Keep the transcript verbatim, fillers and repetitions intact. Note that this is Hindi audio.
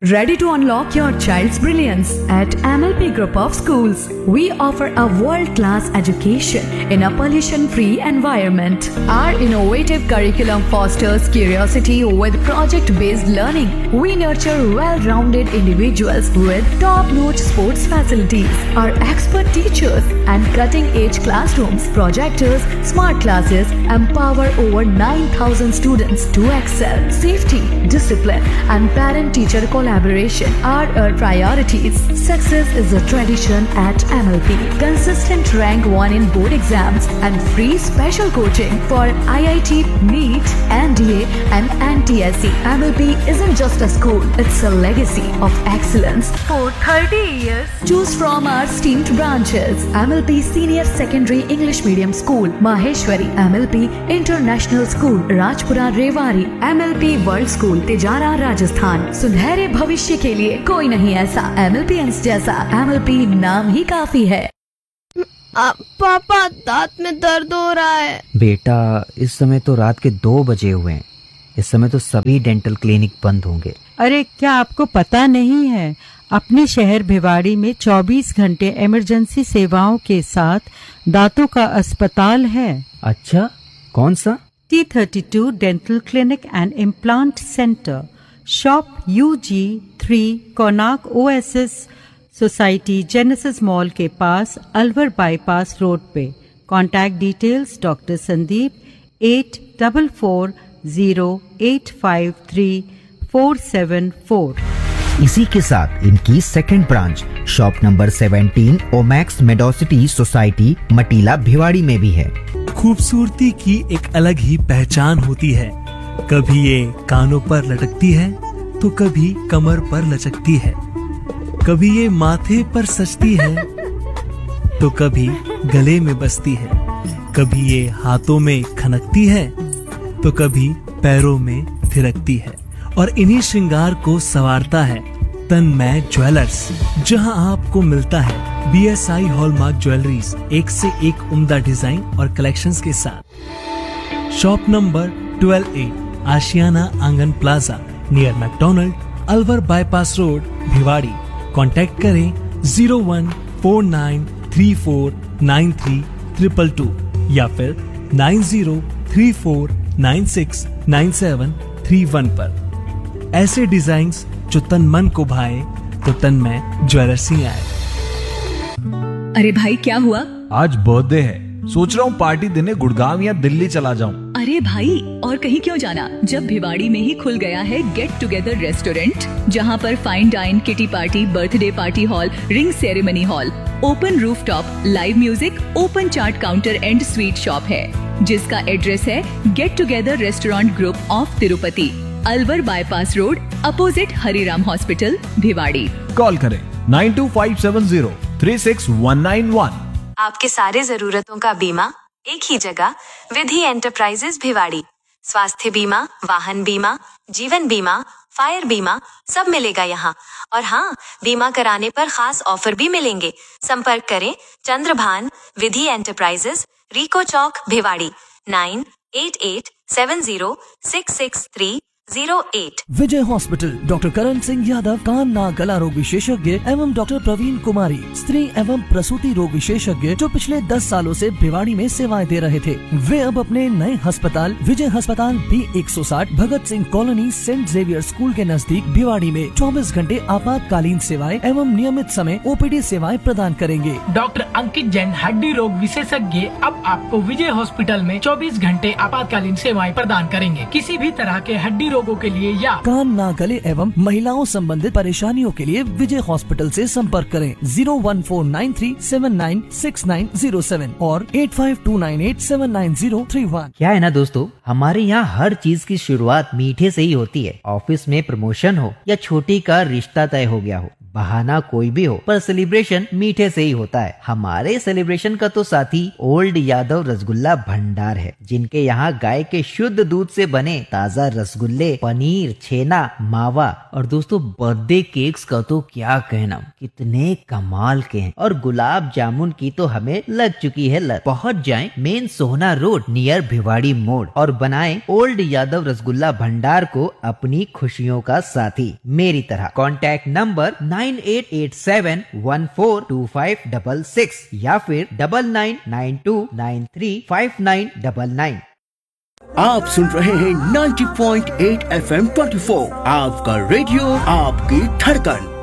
Ready to unlock your child's brilliance at M L P Group of Schools. We offer a world-class education in a pollution-free environment. Our innovative curriculum fosters curiosity with project-based learning. We nurture well-rounded individuals with top-notch sports facilities. Our expert teachers and cutting-edge classrooms, projectors, smart classes empower over nine thousand students to excel. Safety, discipline, and parent-teacher collaboration are our priorities. Success is a tradition at M L P. Consistent rank one in board exams and free special coaching for I I T, NEET, N D A and N T S C. M L P isn't just a school, it's a legacy of excellence for thirty years. Choose from our esteemed branches. M L P Senior Secondary English Medium School, Maheshwari. M L P International School, Rajpura Rewari. M L P World School, Tijara, Rajasthan. सुनहरे भविष्य के लिए कोई नहीं ऐसा M L P जैसा. M L P नाम ही काफी है. आ, पापा दांत में दर्द हो रहा है. बेटा इस समय तो रात के दो बजे हुए हैं. इस समय तो सभी डेंटल क्लिनिक बंद होंगे. अरे क्या आपको पता नहीं है, अपने शहर भिवाड़ी में चौबीस घंटे इमरजेंसी सेवाओं के साथ दांतों का अस्पताल है. अच्छा, कौन सा? T thirty two dental clinic and implant centre, shop you ji three, कोनाक O S S society, genesis mall के पास, अलवर बाईपास रोड पे. Contact details doctor Sandeep eight double four zero eight five three four seven four. इसी के साथ इनकी second branch shop number seventeen Omaxe मेडोसिटी society, मटीला, Bhiwadi में भी है. खूबसूरती की एक अलग ही पहचान होती है. कभी ये कानों पर लटकती है तो कभी कमर पर लचकती है. कभी ये माथे पर सजती है तो कभी गले में बसती है. कभी ये हाथों में खनकती है तो कभी पैरों में थिरकती है. और इन्हीं श्रृंगार को संवारता है तन्मय ज्वेलर्स, जहां आपको मिलता है B S I hallmark jewelleries, एक से एक उम्दा डिजाइन और कलेक्शंस के साथ. शॉप नंबर ट्वेल्व ए, आशियाना आंगन plaza, near McDonald, Alwar bypass road, Bhiwadi. Contact करें zero one four nine three four nine three triple two या फिर nine zero three four nine six nine seven three one पर. ऐसे डिजाइन्स जो तन मन को भाए तो तन में ज्वेलर्स ही आए. अरे भाई क्या हुआ? आज बर्थडे है, सोच रहा हूँ पार्टी देने गुड़गांव या दिल्ली चला जाऊँ. अरे भाई और कहीं क्यों जाना, जब भिवाड़ी में ही खुल गया है गेट टुगेदर रेस्टोरेंट, जहाँ पर fine dine, kitty party, birthday party hall, ring ceremony hall, open rooftop, live music, open chaat counter and sweet shop है. जिसका एड्रेस है get together restaurant group of Tirupati, Alwar bypass road, opposite Hariram hospital, Bhiwadi. Call करें nine to five seven zero three six one nine one. आपके सारे जरूरतों का बीमा एक ही जगह, विधि एंटरप्राइजेज भिवाड़ी. स्वास्थ्य बीमा, वाहन बीमा, जीवन बीमा, फायर बीमा सब मिलेगा यहाँ. और हाँ, बीमा कराने पर खास ऑफर भी मिलेंगे. संपर्क करें चंद्रभान विधि एंटरप्राइजेज, रिको चौक, Bhiwadi. Nine eight eight seven zero six six three zero eight. विजय हॉस्पिटल, डॉक्टर करण सिंह यादव, कान नाक गला रोग विशेषज्ञ एवं डॉक्टर प्रवीण कुमारी, स्त्री एवं प्रसूति रोग विशेषज्ञ, जो पिछले दस सालों से भिवाड़ी में सेवाएं दे रहे थे, वे अब अपने नए अस्पताल विजय अस्पताल बी एक सौ साठ, Bhagat Singh colony, Saint Xavier school के नजदीक, भिवाड़ी में चौबीस घंटे आपातकालीन सेवाएं एवं नियमित समय ओ पी डी सेवाएं प्रदान करेंगे. डॉक्टर अंकित जैन, हड्डी रोग विशेषज्ञ, अब आपको विजय हॉस्पिटल में चौबीस घंटे आपातकालीन सेवाएं प्रदान करेंगे. किसी भी तरह के हड्डी रोगों के लिए या कान नाक गले एवं महिलाओं संबंधित परेशानियों के लिए विजय हॉस्पिटल से संपर्क करें zero one four nine three seven nine six nine zero seven और eight five to nine eight seven nine zero three one. क्या है ना दोस्तों, हमारे यहाँ हर चीज की शुरुआत मीठे से ही होती है. ऑफिस में प्रमोशन हो या छोटी का रिश्ता तय हो गया हो, बहाना कोई भी हो, पर सेलिब्रेशन मीठे से ही होता है। हमारे सेलिब्रेशन का तो साथी ओल्ड यादव रसगुल्ला भंडार है, जिनके यहाँ गाय के शुद्ध दूध से बने ताज़ा रसगुल्ले, पनीर, छेना, मावा और दोस्तों बर्थडे केक्स का तो क्या कहना, कितने कमाल के हैं। और गुलाब जामुन की तो हमें लग चुकी है लत। पहुंच जाएं मेन सोहना रोड नियर भिवाड़ी मोड़ और बनाएं ओल्ड यादव रसगुल्ला भंडार को अपनी खुशियों का साथी मेरी तरह। Contact number nine eight eight seven one four to five six six या फिर double nine nine to nine three five nine double nine. आप सुन रहे हैं ninety point eight F M twenty four, आपका रेडियो, आपकी धड़कन।